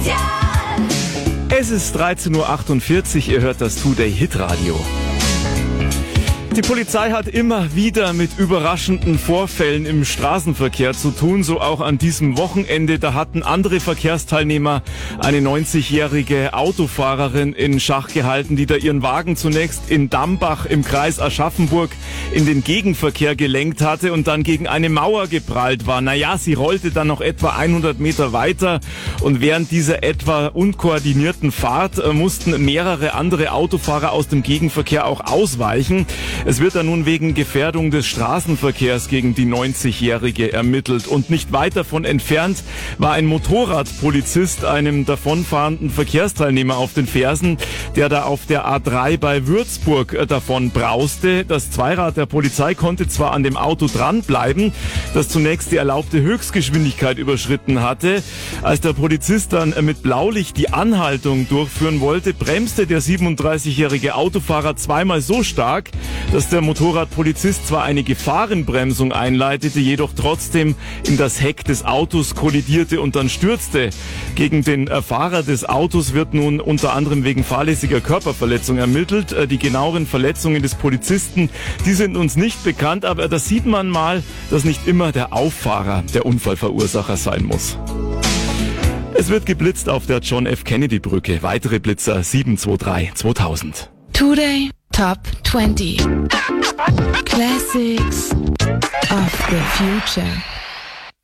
Es ist 13.48 Uhr, ihr hört das Today Hit Radio. Die Polizei hat immer wieder mit überraschenden Vorfällen im Straßenverkehr zu tun, so auch an diesem Wochenende. Da hatten andere Verkehrsteilnehmer eine 90-jährige Autofahrerin in Schach gehalten, die da ihren Wagen zunächst in Dambach im Kreis Aschaffenburg in den Gegenverkehr gelenkt hatte und dann gegen eine Mauer geprallt war. Naja, sie rollte dann noch etwa 100 Meter weiter und während dieser etwa unkoordinierten Fahrt mussten mehrere andere Autofahrer aus dem Gegenverkehr auch ausweichen. Es wird dann nun wegen Gefährdung des Straßenverkehrs gegen die 90-Jährige ermittelt. Und nicht weit davon entfernt war ein Motorradpolizist einem davonfahrenden Verkehrsteilnehmer auf den Fersen, der da auf der A3 bei Würzburg davon brauste. Das Zweirad der Polizei konnte zwar an dem Auto dranbleiben, das zunächst die erlaubte Höchstgeschwindigkeit überschritten hatte. Als der Polizist dann mit Blaulicht die Anhaltung durchführen wollte, bremste der 37-jährige Autofahrer zweimal so stark, dass der Motorradpolizist zwar eine Gefahrenbremsung einleitete, jedoch trotzdem in das Heck des Autos kollidierte und dann stürzte. Gegen den Fahrer des Autos wird nun unter anderem wegen fahrlässiger Körperverletzung ermittelt. Die genaueren Verletzungen des Polizisten, die sind uns nicht bekannt, aber da sieht man mal, dass nicht immer der Auffahrer der Unfallverursacher sein muss. Es wird geblitzt auf der John F. Kennedy Brücke. Weitere Blitzer 723 2000. Today Top 20 Classics of the Future.